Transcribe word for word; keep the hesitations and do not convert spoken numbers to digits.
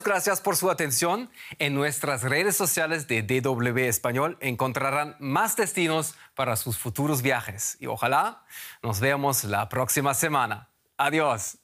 Gracias por su atención. En nuestras redes sociales de D W Español encontrarán más destinos para sus futuros viajes. Y ojalá nos veamos la próxima semana. Adiós.